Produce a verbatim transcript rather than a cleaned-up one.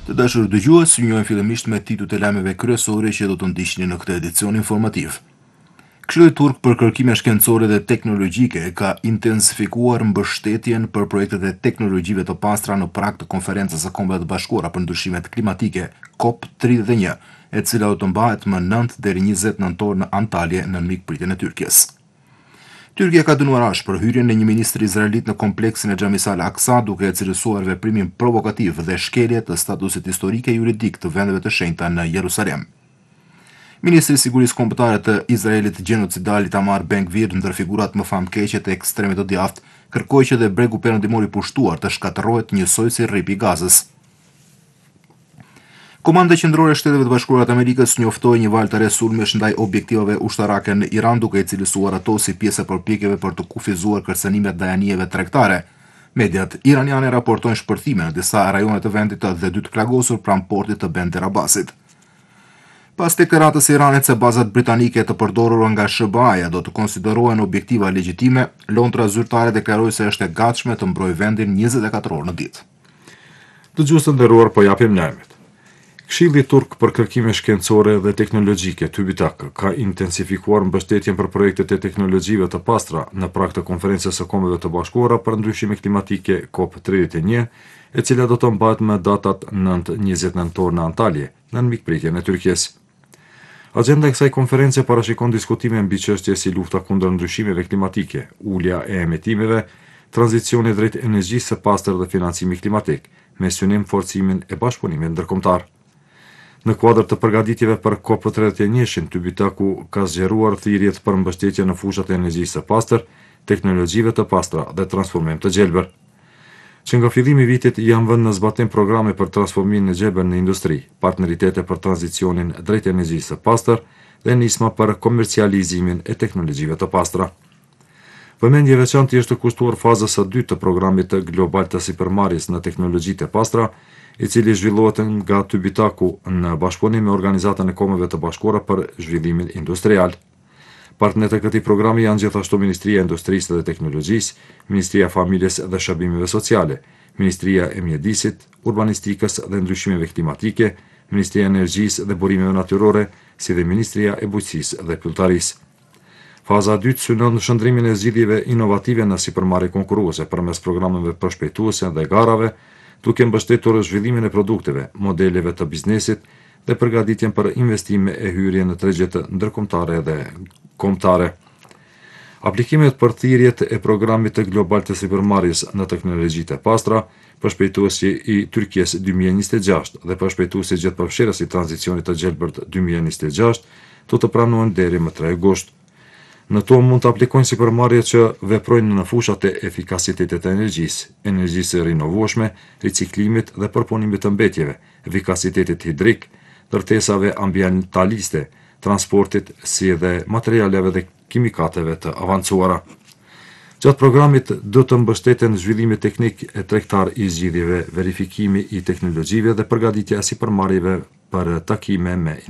Të dashur dëgjues, ju njohim fillimisht me titujt e lajmeve kryesore që do të ndiqni në këtë edicion informativ. Këshilli turk për kërkime shkencore dhe teknologjike ka intensifikuar mbështetjen për projektet e teknologjive të pastra në prag të konferencës së Kombeve të Bashkuara për ndryshimet klimatike COP tridhjetë e një, e cila do të mbahet më nëntë deri njëzet nëntor në Antalje në mikpritjen e Tyrkisë. Tyrkia ka dënuar ashtë për hyrjen e një ministri izraelit në kompleksin e Xhamisë al-Aqsa, duke e cilësuar veprimin provokativ dhe shkelje të statusit historike juridik të vendeve të shenjta në Jerusalem. Ministri i Sigurisë Kombëtare të Izraelit gjenocidal Itamar Ben-Gvir, ndër figurat më famkeqe të ekstremit të djathtë, kërkoi që dhe bregu perëndimor i pushtuar të shkatërrohet njësoj si rripi i Gazës. Komanda qendrore e Shteteve të Bashkuara të Amerikës njoftoi një valë të re sulmesh ndaj objektivave ushtarake në Iran, duke i cilësuar ato si pjesë e përpjekjeve për të kufizuar kërcënimet ndaj anijeve tregtare. Mediat iraniane raportojnë shpërthime në disa rajone të vendit dhe dy të plagosur pranë portit të Bandar Abbasit. Pas deklaratës së Iranit se bazat britanike të përdorura nga S B A-ja do të konsiderohen objektiva legjitime, Londra zyrtare deklaroi se është e gatshme të mbrojë vendin njëzet e katër orë në ditë. Dëgjues të nderuar, po japim lajmet. Këshilli turk për kërkime shkencore dhe teknologjike TÜBİTAK ka intensifikuar mbështetjen për projektet e teknologjive të pastra në prag të konferencës së Kombeve të Bashkuara për ndryshime klimatike COP tridhjetë e një, e cila do të mbahet me datat nëntë e njëzet nëntor në Antalje, në mikpritjen e Tyrkisë. Agenda e kësaj konference parashikon diskutime mbi çështje si lufta kundër ndryshimeve klimatike, ulja e emetimeve, tranzicioni drejt energjisë së pastër dhe financimi klimatik, me synim forcimin e bashkëpunimit ndërkombëtar. Në kuadër të përgatitjeve për COP tridhjetë e një-shin, TÜBİTAK-u ka zgjeruar thirrjet për mbështetje në fushat e energjisë së pastër, teknologjive të pastra dhe transformim të gjelbër. Që nga fillimi i vitit janë vënë në zbatim programe për transformimin e gjelbër në industri, partneritete për tranzicionin drejt energjisë së pastër dhe nisma për komercializimin e teknologjive të pastra. Vëmendje veçantë është kushtuar fazës së dytë të programit global të sipërmarrjes në teknologjitë e pastra, i cili zhvillohet nga TÜBİTAK-u në bashkëpunim me Organizatën e Kombeve të Bashkuara për zhvillimin industrial. Partnerët e këtij programi janë gjithashtu Ministria e Industrisë dhe Teknologjisë, Ministria e Familjes dhe Shërbimeve Sociale, Ministria e Mjedisit, Urbanistikës dhe Ndryshimeve Klimatike, Ministria e Energjisë dhe Burimeve Natyrore, si dhe Ministria e Bujqësisë dhe Pylltarisë. Faza e dytë synon shndrimin e zgjidhjeve inovative në sipërmarrje konkurruese përmes programeve përshpejtuese dhe garave, duke mbështetur zhvillimin e produkteve, modeleve të biznesit dhe përgatitjen për investime e hyrje në tregjet ndërkombëtare dhe kombëtare. Aplikimet për thirrjet e programit global të sipërmarrjes në teknologjitë e pastra, përshpejtuesi i Tyrkisë dy mijë e njëzet e gjashtë dhe përshpejtuesi gjithëpërfshirës i tranzicionit të gjelbërt dy mijë e njëzet e gjashtë, do të pranohen deri më tre gusht. Në to mund të aplikojnë sipërmarrje që veprojnë në fushat e efikasitetit të energjisë, energjisë rinovueshme, riciklimit dhe përpunimit të mbetjeve, efikasitetit hidrik, ndërtesave ambientaliste, transportit, si dhe materialeve dhe kimikateve të avancuara. Gjatë programit do të mbështeten zhvillimi teknik e tregtar i zgjidhjeve, verifikimi i teknologjive dhe përgatitja e sipërmarrjeve për takime me